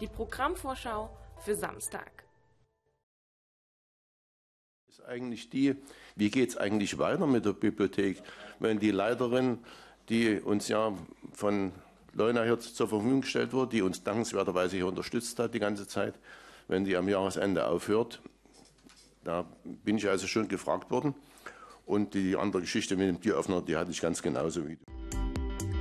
die Programmvorschau für Samstag. Ist eigentlich wie geht es eigentlich weiter mit der Bibliothek, wenn die Leiterin, die uns ja von Leuna hier zur Verfügung gestellt wurde, die uns dankenswerterweise hier unterstützt hat die ganze Zeit, wenn die am Jahresende aufhört. Da bin ich also schon gefragt worden. Und die andere Geschichte mit dem Türöffner, die hatte ich ganz genauso wie du.